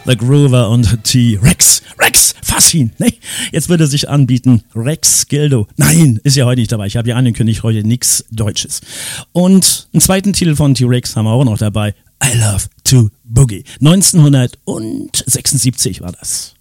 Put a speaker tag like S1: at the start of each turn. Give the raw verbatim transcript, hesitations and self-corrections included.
S1: The Groover und T-Rex. Rex, fass ihn. Nee, jetzt würde sich anbieten, Rex Gildo. Nein, ist ja heute nicht dabei. Ich habe ja angekündigt, heute nichts Deutsches. Und einen zweiten Titel von T-Rex haben wir auch noch dabei. I Love to Boogie. neunzehnhundertsechsundsiebzig war das.